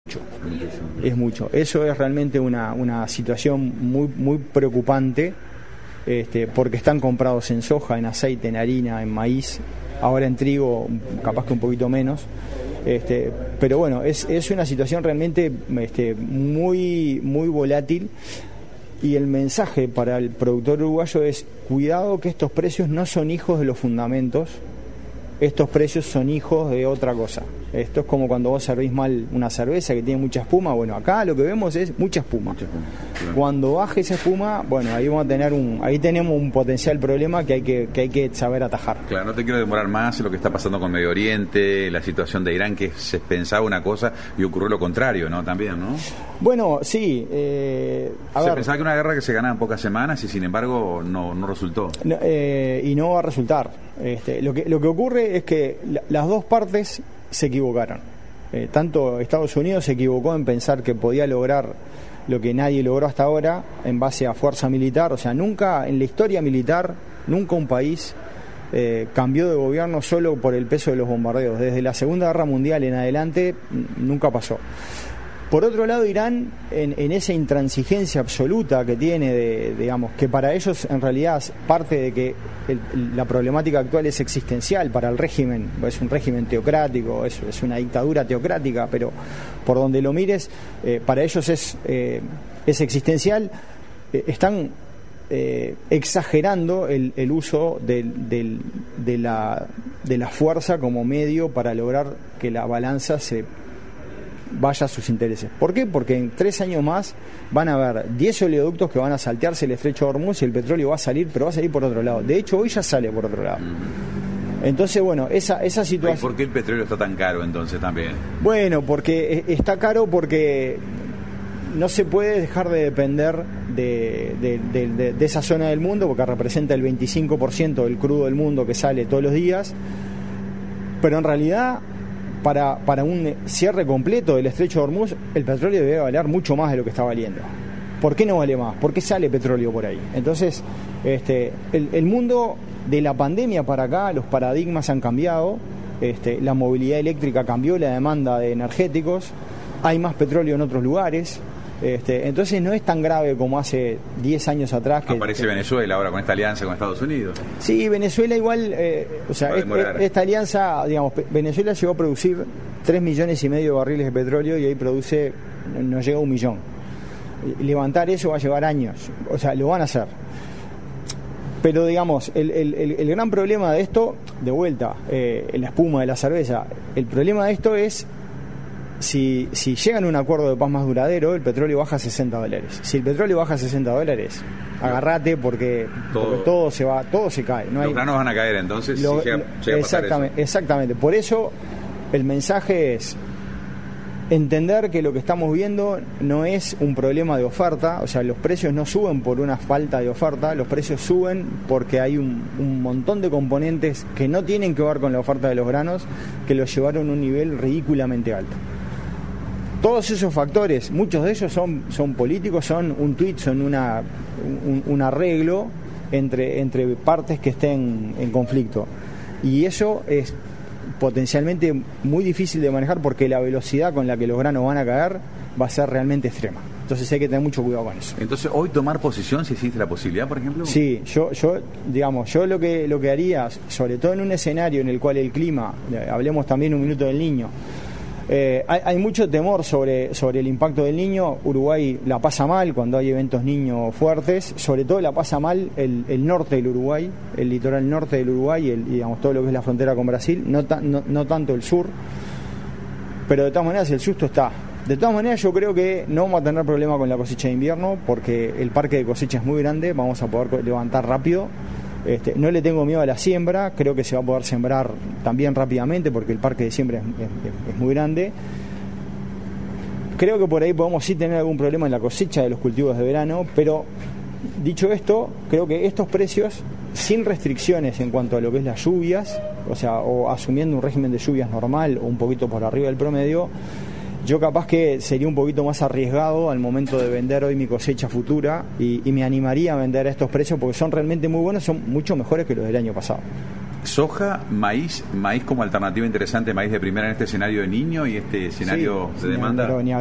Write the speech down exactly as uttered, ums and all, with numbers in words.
Es mucho. Eso es realmente una, una situación muy, muy preocupante, este, porque están comprados en soja, en aceite, en harina, en maíz, ahora en trigo, capaz que un poquito menos. Este, pero bueno, es, es una situación realmente este, muy, muy volátil. Y el mensaje para el productor uruguayo es: cuidado, que estos precios no son hijos de los fundamentos, estos precios son hijos de otra cosa. Esto es como cuando vos servís mal una cerveza que tiene mucha espuma. Bueno, acá lo que vemos es mucha espuma. Mucha espuma, claro. Cuando baje esa espuma, bueno, ahí vamos a tener un, ahí tenemos un potencial problema que hay que, que hay que saber atajar. Claro, no te quiero demorar más en lo que está pasando con Medio Oriente, la situación de Irán, que se pensaba una cosa y ocurrió lo contrario, ¿no? También, ¿no? Bueno, sí. Eh, a se ver, pensaba que una guerra que se ganaba en pocas semanas y sin embargo no, no resultó. No, eh, y no va a resultar. Este, lo que lo que ocurre es que la, las dos partes se equivocaron. Eh, tanto Estados Unidos se equivocó en pensar que podía lograr lo que nadie logró hasta ahora en base a fuerza militar. O sea, nunca en la historia militar, nunca un país eh, cambió de gobierno solo por el peso de los bombardeos. Desde la Segunda Guerra Mundial en adelante nunca pasó. Por otro lado, Irán, en, en esa intransigencia absoluta que tiene, de, digamos, que para ellos en realidad parte de que el, la problemática actual es existencial para el régimen, es un régimen teocrático, es, es una dictadura teocrática, pero por donde lo mires, eh, para ellos es, eh, es existencial, eh, están eh, exagerando el, el uso del, del, de, la, de la fuerza como medio para lograr que la balanza se vaya a sus intereses. ¿Por qué? Porque en tres años más van a haber diez oleoductos que van a saltearse el estrecho de Hormuz y el petróleo va a salir, pero va a salir por otro lado. De hecho, hoy ya sale por otro lado. Entonces, bueno, esa, esa situación... ¿Y por qué el petróleo está tan caro entonces también? Bueno, porque está caro porque no se puede dejar de depender de, de, de, de, de esa zona del mundo, porque representa el veinticinco por ciento del crudo del mundo que sale todos los días, pero en realidad... Para, para un cierre completo del estrecho de Hormuz, el petróleo debe valer mucho más de lo que está valiendo. ¿Por qué no vale más? ¿Por qué sale petróleo por ahí? Entonces, este, el, el mundo de la pandemia para acá, los paradigmas han cambiado, este, la movilidad eléctrica cambió la demanda de energéticos, hay más petróleo en otros lugares. Este, entonces no es tan grave como hace diez años atrás. Que, Aparece que, Venezuela ahora con esta alianza con Estados Unidos. Sí, Venezuela igual, eh, o sea, es, esta alianza, digamos, Venezuela llegó a producir tres millones y medio de barriles de petróleo y ahí produce, no llega a un millón. Levantar eso va a llevar años, o sea, lo van a hacer. Pero digamos, el, el, el, el gran problema de esto, de vuelta, eh, la espuma de la cerveza, el problema de esto es Si, si llegan a un acuerdo de paz más duradero, el petróleo baja a sesenta dólares. Si el petróleo baja a sesenta dólares, agarrate porque todo, porque todo se va, todo se cae. No los hay, granos van a caer entonces. Lo, si llega, llega exactamente, a exactamente. Por eso el mensaje es entender que lo que estamos viendo no es un problema de oferta, o sea, los precios no suben por una falta de oferta, los precios suben porque hay un, un montón de componentes que no tienen que ver con la oferta de los granos, que los llevaron a un nivel ridículamente alto. Todos esos factores, muchos de ellos son, son políticos, son un tuit, son una, un, un arreglo entre, entre partes que estén en conflicto. Y eso es potencialmente muy difícil de manejar porque la velocidad con la que los granos van a caer va a ser realmente extrema. Entonces hay que tener mucho cuidado con eso. Entonces, hoy tomar posición, si existe la posibilidad, por ejemplo. Sí, yo, yo digamos, yo lo que lo que haría, sobre todo en un escenario en el cual el clima, hablemos también un minuto del Niño. Eh, hay, hay mucho temor sobre, sobre el impacto del Niño. Uruguay la pasa mal cuando hay eventos niños fuertes, sobre todo la pasa mal el, el norte del Uruguay, el litoral norte del Uruguay, el, digamos, todo lo que es la frontera con Brasil, no, ta, no, no tanto el sur, pero de todas maneras el susto está. De todas maneras yo creo que no vamos a tener problema con la cosecha de invierno porque el parque de cosecha es muy grande, vamos a poder levantar rápido. Este, no le tengo miedo a la siembra, creo que se va a poder sembrar también rápidamente porque el parque de siembra es, es, es muy grande. Creo que por ahí podemos sí tener algún problema en la cosecha de los cultivos de verano, pero dicho esto, creo que estos precios, sin restricciones en cuanto a lo que es las lluvias, o sea, o asumiendo un régimen de lluvias normal o un poquito por arriba del promedio, yo capaz que sería un poquito más arriesgado al momento de vender hoy mi cosecha futura y, y me animaría a vender a estos precios porque son realmente muy buenos, son mucho mejores que los del año pasado. soja, maíz, maíz como alternativa interesante, maíz de primera en este escenario de niño y este escenario sí, de demanda. Pero ni